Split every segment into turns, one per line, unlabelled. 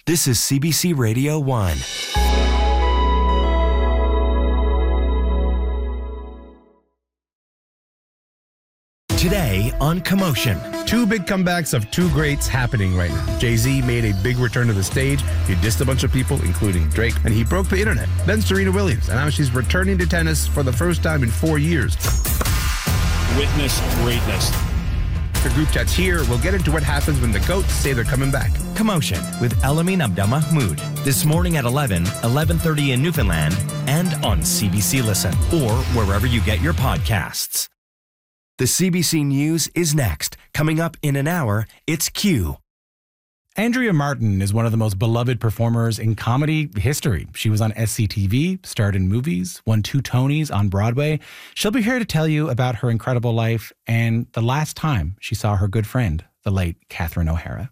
This is CBC Radio 1. Today on Commotion.
Two big comebacks of two greats happening right now. Jay-Z made a big return to the stage. He dissed a bunch of people, including Drake, and he broke the internet. Then Serena Williams, and now she's returning to tennis for the first time in 4 years.
Witness greatness.
The group chat's here. We'll get into what happens when the GOATs say they're coming back.
Commotion with Elamin Abdelmahmoud. This morning at 11:30 in Newfoundland, and on CBC Listen, or wherever you get your podcasts. The CBC News is next. Coming up in an hour, it's Q.
Andrea Martin is one of the most beloved performers in comedy history. She was on SCTV, starred in movies, won 2 Tonys on Broadway. She'll be here to tell you about her incredible life and the last time she saw her good friend, the late Catherine O'Hara.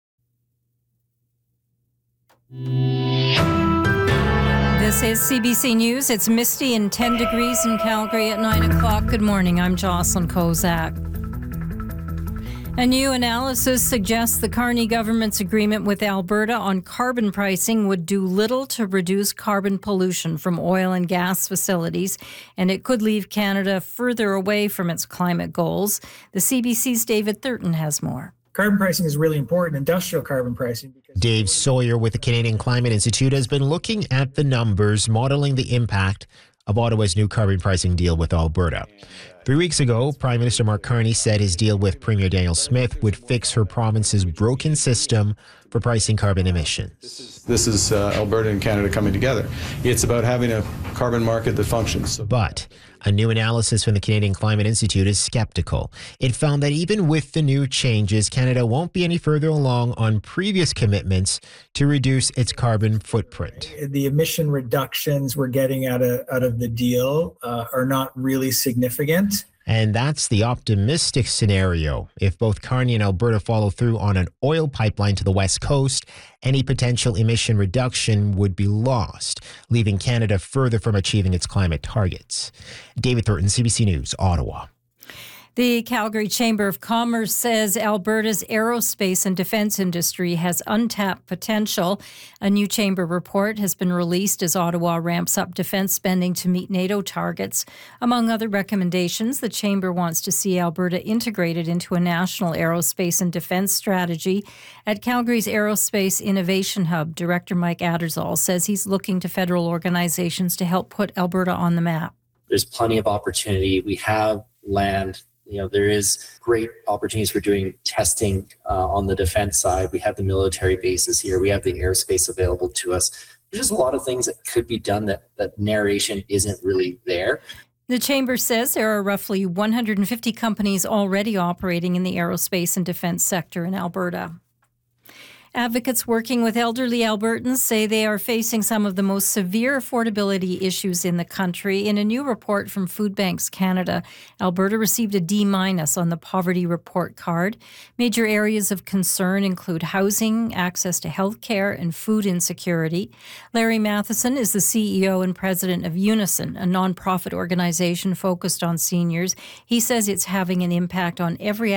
This is CBC News. It's misty and 10 degrees in Calgary at 9 o'clock. Good morning. I'm Jocelyn Kozak. A new analysis suggests the Carney government's agreement with Alberta on carbon pricing would do little to reduce carbon pollution from oil and gas facilities, and it could leave Canada further away from its climate goals. The CBC's David Thurton has more.
Carbon pricing is really important, industrial carbon pricing.
Dave Sawyer with the Canadian Climate Institute has been looking at the numbers, modeling the impact of Ottawa's new carbon pricing deal with Alberta. 3 weeks ago, Prime Minister Mark Carney said his deal with Premier Danielle Smith would fix her province's broken system for pricing carbon emissions.
This is Alberta and Canada coming together. It's about having a carbon market that functions.
But a new analysis from the Canadian Climate Institute is skeptical. It found that even with the new changes, Canada won't be any further along on previous commitments to reduce its carbon footprint.
The emission reductions we're getting out of the deal are not really significant.
And that's the optimistic scenario. If both Carney and Alberta follow through on an oil pipeline to the west coast, any potential emission reduction would be lost, leaving Canada further from achieving its climate targets. David Thurton, CBC News, Ottawa.
The Calgary Chamber of Commerce says Alberta's aerospace and defense industry has untapped potential. A new chamber report has been released as Ottawa ramps up defense spending to meet NATO targets. Among other recommendations, the chamber wants to see Alberta integrated into a national aerospace and defense strategy. At Calgary's Aerospace Innovation Hub, Director Mike Addersall says he's looking to federal organizations to help put Alberta on the map.
There's plenty of opportunity. We have land. There is great opportunities for doing testing on the defense side. We have the military bases here. We have the airspace available to us. There's just a lot of things that could be done that narration isn't really there.
The Chamber says there are roughly 150 companies already operating in the aerospace and defense sector in Alberta. Advocates working with elderly Albertans say they are facing some of the most severe affordability issues in the country. In a new report from Food Banks Canada, Alberta received a D- on the poverty report card. Major areas of concern include housing, access to health care, and food insecurity. Larry Matheson is the CEO and president of Unison, a nonprofit organization focused on seniors. He says it's having an impact on every